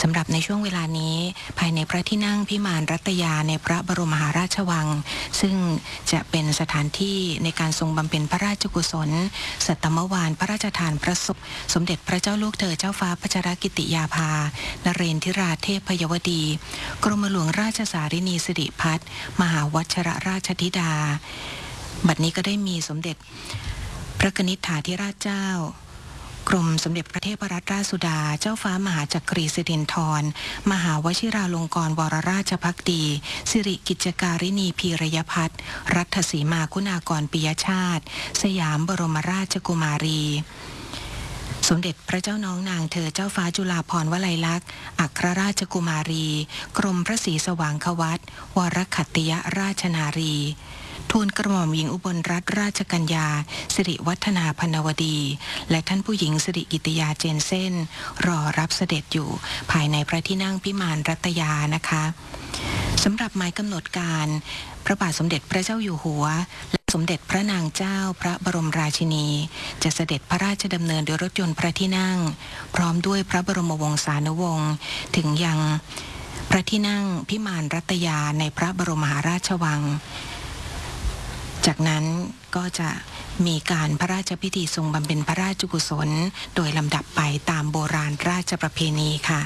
ำหรับในช่วงเวลานี้ภายในพระที่นั่งพิมานรัตยาในพระบรมมหาราชวังซึ่งจะเป็นสถานที่ในการทรงบำเพ็ญพระราชกุศลสัตตมวานพระราชทานพระศพสมเด็จพระเจ้าลูกเธอเจ้าฟ้าพัชรกิติยาภานเรนทิราเทพยวดีกรมหลวงราชสารินีสิริพัฒน์มหาวชรราชธิดาบัดนี้ก็ได้มีสมเด็จพระกนิษฐาธิราชเจ้ากรมสมเด็จพระเทพรัตนราชสุดาเจ้าฟ้ามหาจักรีสิรินธรมหาวชิราลงกรณ์วรราชภักดีสิริกิจการินีพีรยพัฒน์รัฐสีมาคุณากรปิยชาติสยามบรมราชกุมารีสมเด็จพระเจ้าน้องนางเธอเจ้าฟ้าจุฬาภรณ์วลัยลักษณ์อัครราชกุมารีกรมพระศรีสว่างควัตวรขัตติยราชนารีทูลกระหม่อมหญิงอุบลรัตนราชกัญญาสิริวัฒนาพนวดีและท่านผู้หญิงสิริกิติยาเจนเซ่นรอรับเสด็จอยู่ภายในพระที่นั่งพิมานรัตยานะคะสำหรับหมายกำหนดการพระบาทสมเด็จพระเจ้าอยู่หัวและสมเด็จพระนางเจ้าพระบรมราชินีจะเสด็จพระราชดำเนินโดยรถยนต์พระที่นั่งพร้อมด้วยพระบรมวงศานุวงศ์ถึงยังพระที่นั่งพิมานรัตยาในพระบรมมหาราชวังจากนั้นก็จะมีการพระราชพิธีทรงบำเพ็ญพระราชกุศลโดยลำดับไปตามโบราณราชประเพณีค่ะ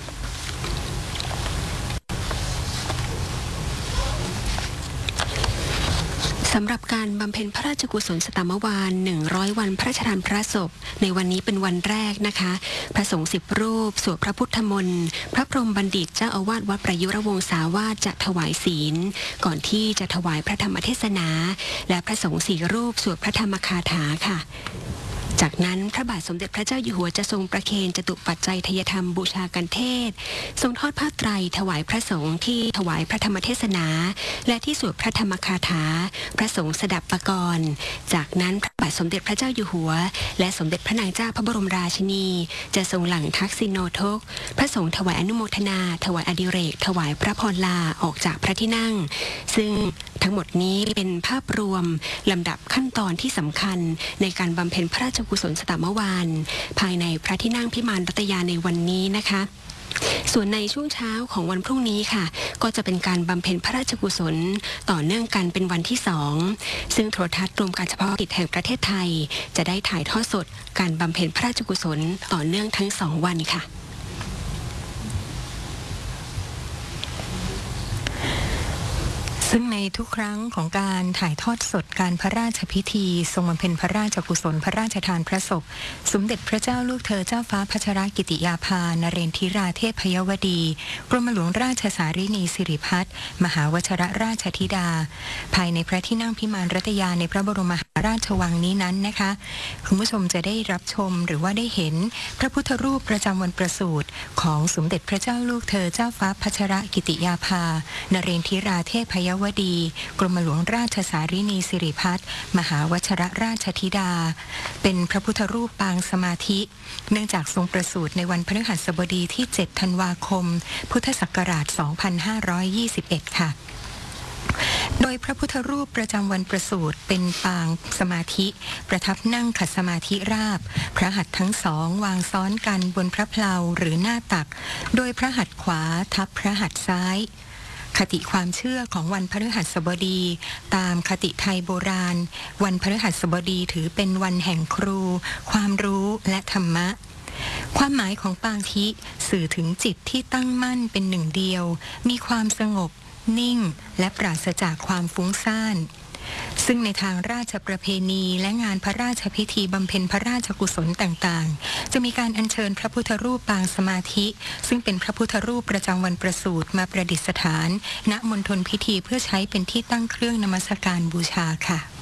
สำหรับการบำเพ็ญพระราชกุศลสตมวาน100 วันพระราชทานพระศพในวันนี้เป็นวันแรกนะคะพระสงฆ์10 รูปสวดพระพุทธมนต์พระพรหมบัณฑิตเจ้าอาวาสวัดประยุรวงศาวาสจะถวายศีลก่อนที่จะถวายพระธรรมเทศนาและพระสงฆ์4 รูปสวดพระธรรมคาถาค่ะจากนั้นพระบาทสมเด็จพระเจ้าอยู่หัวจะทรงประเคนจตุปัจจัยทายธรรมบูชากันเทศทรงทอดผ้าไตรถวายพระสงฆ์ที่ถวายพระธรรมเทศนาและที่สวดพระธรรมคาถาพระสงฆ์สดับปกรณ์จากนั้นพระบาทสมเด็จพระเจ้าอยู่หัวและสมเด็จพระนางเจ้าพระบรมราชินีจะทรงหลั่งทักษิโนทกพระสงฆ์ถวายอนุโมทนาถวายอดิเรกถวายพระพรลาออกจากพระที่นั่งซึ่งทั้งหมดนี้เป็นภาพรวมลำดับขั้นตอนที่สำคัญในการบำเพ็ญพระราชกุศลสตมวานภายในพระที่นั่งพิมานรัตยาในวันนี้นะคะส่วนในช่วงเช้าของวันพรุ่งนี้ค่ะก็จะเป็นการบำเพ็ญพระราชกุศลต่อเนื่องกันเป็นวันที่2ซึ่งโทรทัศน์รวมการเฉพาะกิจแห่งประเทศไทยจะได้ถ่ายทอดสดการบำเพ็ญพระราชกุศลต่อเนื่องทั้ง2 วันค่ะซึ่งในทุกครั้งของการถ่ายทอดสดการพระราชพิธีทรงบำเพ็ญพระราชกุศลพระราชทานพระศพสมเด็จพระเจ้าลูกเธอเจ้าฟ้าพัชรกิติยาภานเรนทิราเทพยวดีกรมหลวงราชสารินีสิริพัฒน์มหาวชรราชธิดาภายในพระที่นั่งพิมานรัตยาในพระบรมมหาราชวังนี้นั้นนะคะคุณผู้ชมจะได้รับชมหรือว่าได้เห็นพระพุทธรูปประจำวันประสูติของสมเด็จพระเจ้าลูกเธอเจ้าฟ้าพัชรกิติยาภานเรนทิราเทพยวดีกรมหลวงราชสารินีสิริพัฒน์มหาวชรราชธิดาเป็นพระพุทธรูปปางสมาธิเนื่องจากทรงประสูติในวันพฤหัสบดีที่7 ธันวาคมพุทธศักราช 2521 ค่ะโดยพระพุทธรูปประจำวันประสูติเป็นปางสมาธิประทับนั่งขัดสมาธิราบพระหัตถ์ทั้งสองวางซ้อนกันบนพระเพลาหรือหน้าตักโดยพระหัตถ์ขวาทับพระหัตถ์ซ้ายคติความเชื่อของวันพฤหัสบดีตามคติไทยโบราณวันพฤหัสบดีถือเป็นวันแห่งครูความรู้และธรรมะความหมายของปางทิสื่อถึงจิตที่ตั้งมั่นเป็นหนึ่งเดียวมีความสงบนิ่งและปราศจากความฟุ้งซ่านซึ่งในทางราชประเพณีและงานพระราชพิธีบำเพ็ญพระราชกุศลต่างๆจะมีการอัญเชิญพระพุทธรูปปางสมาธิซึ่งเป็นพระพุทธรูปประจำวันประสูติมาประดิษฐานณมณฑลพิธีเพื่อใช้เป็นที่ตั้งเครื่องนมัสการบูชาค่ะ